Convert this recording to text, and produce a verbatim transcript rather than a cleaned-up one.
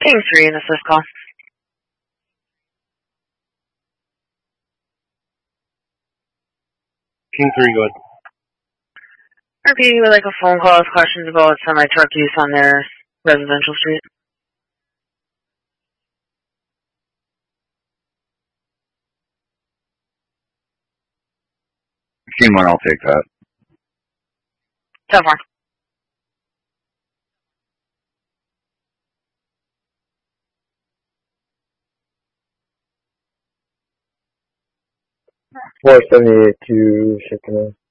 King three in the first call. King three, go ahead. Repeating with like a phone call with questions about semi-truck use on their residential street. King one, I'll take that. So far. four seventy-eight to Chicken.